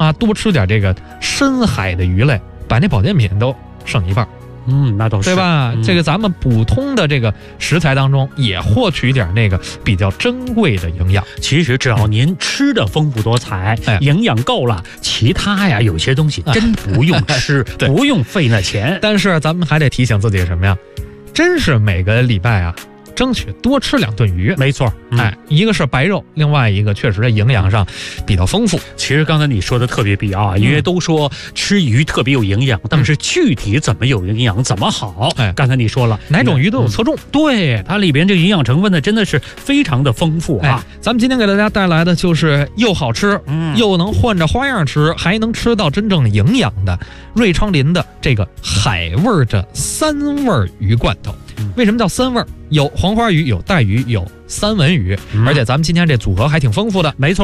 啊，多吃点这个深海的鱼类，把那保健品都省一半。 那倒是， 对吧？这个咱们普通的这个食材当中也获取点那个比较珍贵的营养。 其实只要您吃的丰富多彩，营养够了，其他呀有些东西真不用吃，不用费那钱。 但是咱们还得提醒自己什么呀？真是每个礼拜啊，争取多吃2顿鱼。 没错， 一个是白肉，另外一个确实在营养上比较丰富。 其实刚才你说的特别必要啊，因为都说吃鱼特别有营养，但是具体怎么有营养，怎么好？刚才你说了， 哪种鱼都有侧重， 对，它里边这个营养成分呢，真的是非常的丰富啊。 咱们今天给大家带来的就是又好吃，又能换着花样吃，还能吃到真正营养的瑞昌林的这个海味的3味鱼罐头。为什么叫3味？有黄花鱼，有带鱼，有三文鱼，而且咱们今天这组合还挺丰富的。 没错。